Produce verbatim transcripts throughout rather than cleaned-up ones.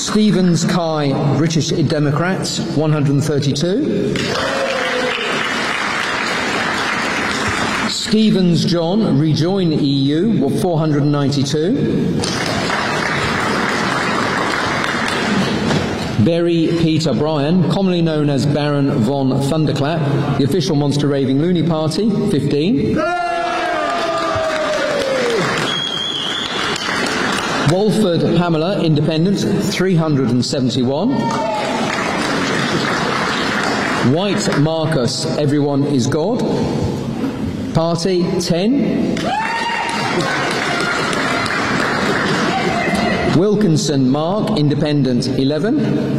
Stevens Kai, British Democrats, one hundred thirty-two. Stevens John, Rejoin E U, four hundred ninety-two. Berry Peter Bryan, commonly known as Baron von Thunderclap, the official Monster Raving Loony Party, fifteen. Walford Pamela, Independent, three hundred seventy-one. White Marcus, Everyone is God, Party, ten. Wilkinson Mark, Independent, eleven.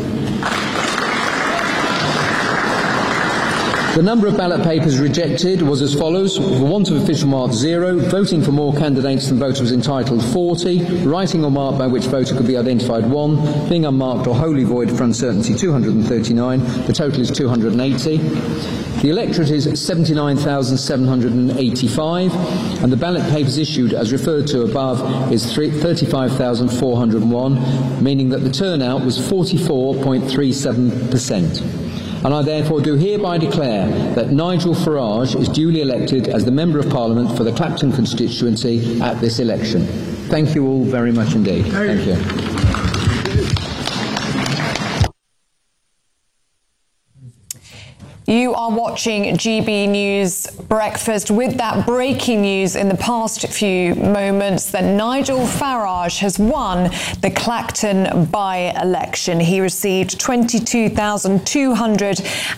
The number of ballot papers rejected was as follows: for want of official mark, zero; voting for more candidates than voter was entitled, forty; writing or mark by which voter could be identified, one; being unmarked or wholly void for uncertainty, two hundred thirty-nine. The total is two hundred eighty. The electorate is seventy-nine thousand seven hundred eighty-five, and the ballot papers issued as referred to above is thirty-five thousand four hundred one, meaning that the turnout was forty-four point three seven percent. And I therefore do hereby declare that Nigel Farage is duly elected as the Member of Parliament for the Clapton constituency at this election. Thank you all very much indeed. Thank you. You are watching G B News Breakfast with that breaking news in the past few moments that Nigel Farage has won the Clacton by-election. He received twenty-two thousand two hundred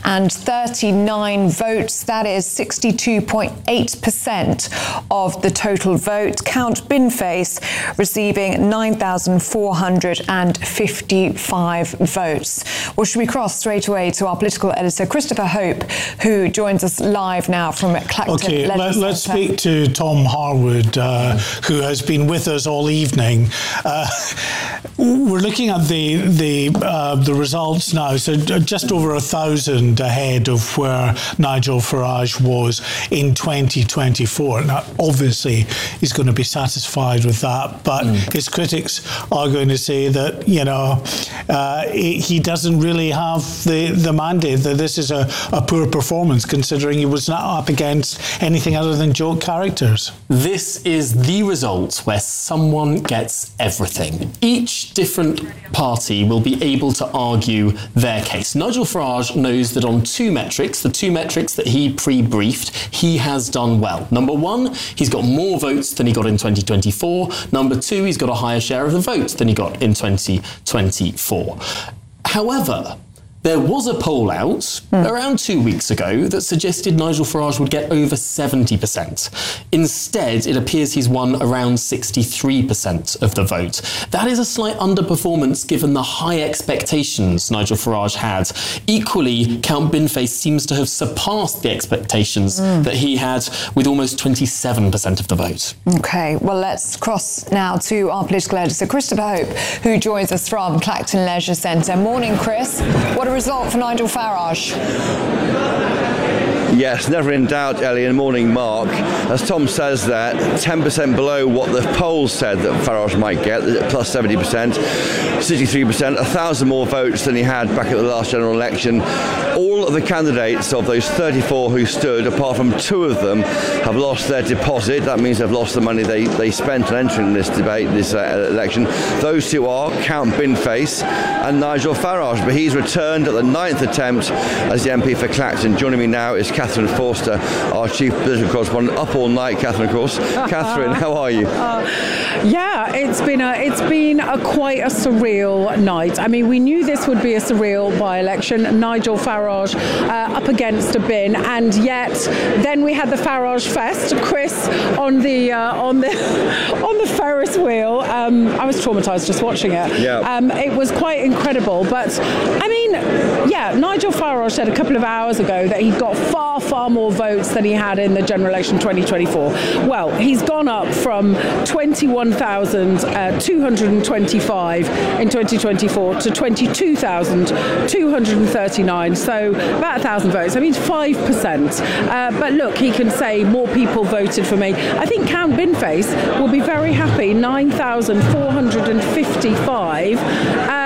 thirty-nine votes. That is sixty-two point eight percent of the total vote. Count Binface receiving nine thousand four hundred fifty-five votes. Well, should we cross straight away to our political editor, Christopher Hope, who joins us live now from Clacton. Okay, let, let's speak to Tom Harwood, uh, who has been with us all evening. Uh, we're looking at the the uh, the results now. So just over a thousand ahead of where Nigel Farage was in twenty twenty-four. Now, obviously, he's going to be satisfied with that, but mm. his critics are going to say that, you know, uh, he doesn't really have the the mandate. That this is a a poor performance, considering he was not up against anything other than joke characters. This is the result where someone gets everything. Each different party will be able to argue their case. Nigel Farage knows that on two metrics, the two metrics that he pre-briefed, he has done well. Number one, he's got more votes than he got in twenty twenty-four. Number two, he's got a higher share of the vote than he got in twenty twenty-four. However, there was a poll out mm. around two weeks ago that suggested Nigel Farage would get over seventy percent. Instead, it appears he's won around sixty-three percent of the vote. That is a slight underperformance given the high expectations Nigel Farage had. Equally, Count Binface seems to have surpassed the expectations mm. that he had with almost twenty-seven percent of the vote. OK, well, let's cross now to our political editor, Christopher Hope, who joins us from Clacton Leisure Centre. Morning, Chris. What a result for Nigel Farage. Yes, never in doubt, Ellie, and morning, Mark. As Tom says there, ten percent below what the polls said that Farage might get, plus seventy percent, sixty-three percent, a thousand more votes than he had back at the last general election. All of the candidates of those thirty-four who stood, apart from two of them, have lost their deposit. That means they've lost the money they, they spent on entering this debate, this uh, election. Those two are Count Binface and Nigel Farage, but he's returned at the ninth attempt as the M P for Clacton. Joining me now is Catherine Forster, our chief political correspondent, up all night, Catherine, of course. Catherine, how are you? Uh, yeah, it's been a it's been a quite a surreal night. I mean, we knew this would be a surreal by-election. Nigel Farage uh, up against a bin, and yet then we had the Farage Fest. Chris on the uh, on the on the Ferris wheel. Um, I was traumatised just watching it. Yeah. Um, it was quite incredible. But I mean, yeah, Nigel Farage said a couple of hours ago that he'd got far, far more votes than he had in the general election twenty twenty-four. Well, he's gone up from twenty-one thousand two hundred twenty-five in twenty twenty-four to twenty-two thousand two hundred thirty-nine. So about a thousand votes. I mean, five percent. Uh, but look, he can say more people voted for me. I think Count Binface will be very happy. nine thousand four hundred fifty-five. Uh,